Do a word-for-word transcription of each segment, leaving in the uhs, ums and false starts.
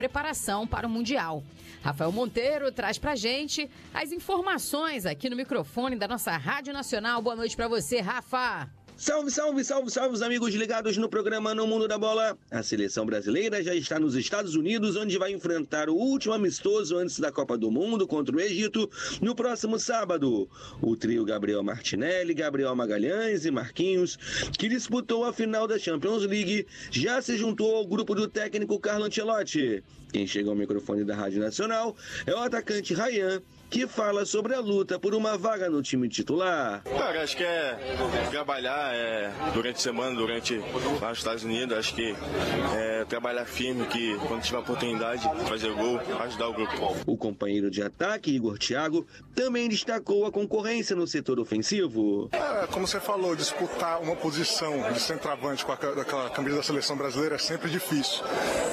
preparação para o Mundial. Rafael Monteiro traz pra gente as informações aqui no microfone da nossa Rádio Nacional. Boa noite pra você, Rafa. Salve, salve, salve, salve os amigos ligados no programa No Mundo da Bola. A seleção brasileira já está nos Estados Unidos, onde vai enfrentar o último amistoso antes da Copa do Mundo contra o Egito no próximo sábado. O trio Gabriel Martinelli, Gabriel Magalhães e Marquinhos, que disputou a final da Champions League, já se juntou ao grupo do técnico Carlo Ancelotti. Quem chega ao microfone da Rádio Nacional é o atacante Ryan, que fala sobre a luta por uma vaga no time titular. Cara, acho que é trabalhar é, durante a semana, durante lá nos Estados Unidos, acho que é trabalhar firme, que quando tiver oportunidade, fazer gol, ajudar o grupo. O companheiro de ataque, Igor Thiago, também destacou a concorrência no setor ofensivo. É, como você falou, disputar uma posição de centroavante com aquela camisa da seleção brasileira é sempre difícil,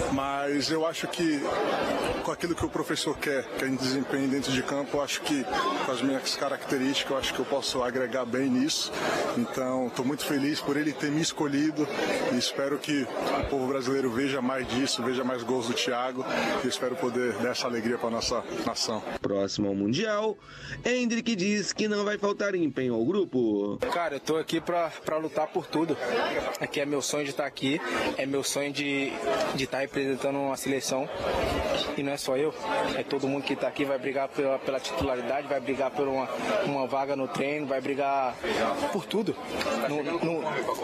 mas eu acho que com aquilo que o professor quer, que a gente desempenhe dentro de campo, eu acho que com as minhas características, eu acho que eu posso agregar bem nisso. Então, estou muito feliz por ele ter me escolhido e espero que o povo brasileiro veja mais disso, veja mais gols do Thiago, e espero poder dar essa alegria para a nossa nação. Próximo ao Mundial, Hendrick diz que não vai faltar empenho ao grupo. Cara, eu tô aqui para lutar por tudo. Aqui é meu sonho de estar aqui, é meu sonho de de estar representando uma seleção. E não é só eu, é todo mundo que está aqui, vai brigar pela, pela titularidade, vai brigar por uma, uma vaga no treino, vai brigar por tudo. Não, não,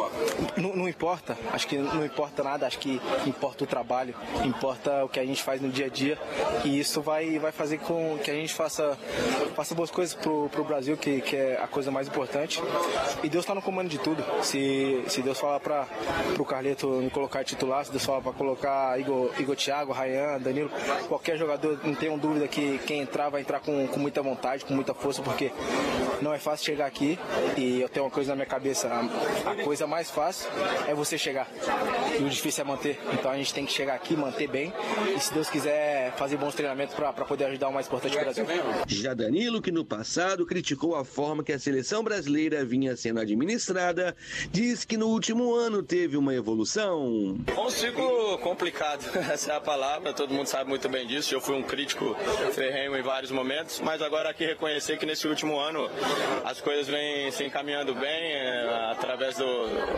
não, não importa, acho que não importa nada, acho que importa o trabalho, importa o que a gente faz no dia a dia, e isso vai, vai fazer com que a gente faça, faça boas coisas pro, pro Brasil, que, que é a coisa mais importante. E Deus está no comando de tudo. Se, se Deus falar para o Carleto me colocar titular, se Deus falar para colocar Igor, Igor Thiago, Ryan, Danilo, qualquer jogador, não tenham dúvida que quem entrar vai entrar com, com muita vontade, com muita força, porque não é fácil chegar aqui, e eu tenho uma coisa na minha cabeça, a, a coisa mais fácil é você chegar, e o difícil é manter. Então a gente tem que chegar aqui, manter bem, e se Deus quiser fazer bons treinamentos para poder ajudar o mais importante do Brasil. Já Danilo, que no passado criticou a forma que a seleção brasileira vinha sendo administrada, diz que no último ano teve uma evolução. Um ciclo complicado, essa é a palavra, todo mundo sabe muito bem disso. Eu fui um crítico ferrenho em vários momentos, mas agora aqui reconhecer que nesse último ano as coisas vêm se encaminhando bem, é, através do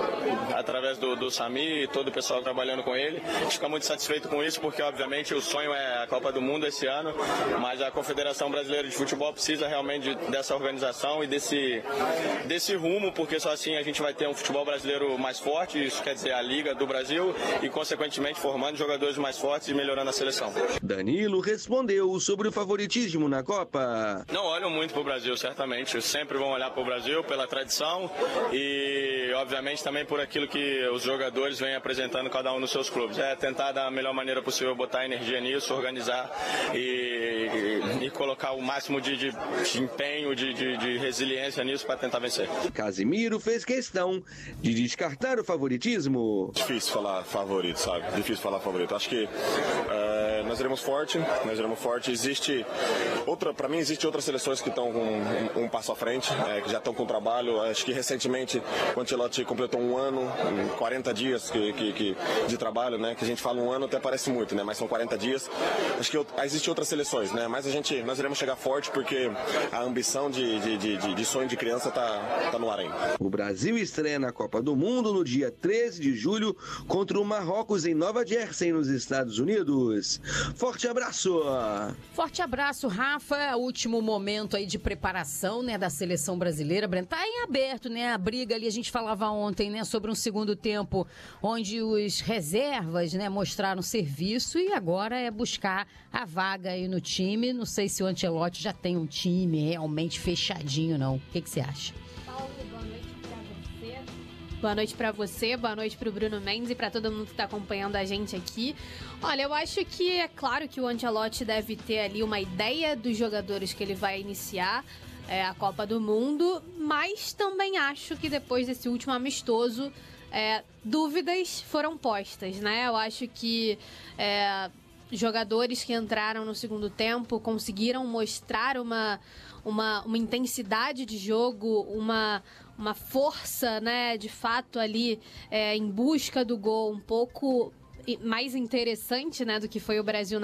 através do, do Sami e todo o pessoal trabalhando com ele. A gente fica muito satisfeito com isso, porque obviamente o sonho é a Copa do Mundo esse ano, mas a Confederação Brasileira de Futebol precisa realmente de, dessa organização e desse, desse rumo, porque só assim a gente vai ter um futebol brasileiro mais forte, isso quer dizer a Liga do Brasil, e consequentemente formando jogadores mais fortes e melhorando a seleção. Danilo respondeu sobre o favoritismo na Copa. Não olham muito para o Brasil, certamente. Sempre vão olhar para o Brasil pela tradição e, obviamente, também por aquilo que os jogadores vêm apresentando cada um nos seus clubes. É tentar da melhor maneira possível botar energia nisso, organizar e, e, e colocar o máximo de, de, de empenho, de, de, de resiliência nisso para tentar vencer. Casimiro fez questão de descartar o favoritismo. Difícil falar favorito, sabe? Difícil falar favorito. Acho que é, nós iremos forte, nós iremos forte. Existe outra, para mim existe outras seleções que estão com um, um passo à frente, é, que já estão com trabalho. Acho que recentemente o Ancelotti completou um ano, quarenta dias que, que, que, de trabalho, né? Que a gente fala um ano até parece muito, né? Mas são quarenta dias. Acho que existe outras seleções, né? Mas a gente, nós iremos chegar forte porque a ambição de, de, de, de sonho de criança tá, tá no ar ainda. O Brasil estreia na Copa do Mundo no dia treze de julho contra o Marrocos em Nova Jersey, nos Estados Unidos. Forte abraço! Forte abraço, Rafa. Último momento aí de preparação, né, da seleção brasileira. Breno, tá em aberto, né, a briga ali, a gente falava ontem, né, sobre um segundo tempo onde os reservas, né, mostraram serviço e agora é buscar a vaga aí no time. Não sei se o Ancelotti já tem um time realmente fechadinho, não. O que que você acha? Boa noite para você, boa noite para o Bruno Mendes e para todo mundo que está acompanhando a gente aqui. Olha, eu acho que é claro que o Ancelotti deve ter ali uma ideia dos jogadores que ele vai iniciar é, a Copa do Mundo, mas também acho que depois desse último amistoso, é, dúvidas foram postas, né? Eu acho que é, jogadores que entraram no segundo tempo conseguiram mostrar uma, uma, uma intensidade de jogo, uma... uma força, né, de fato ali é, em busca do gol um pouco mais interessante, né, do que foi o Brasil na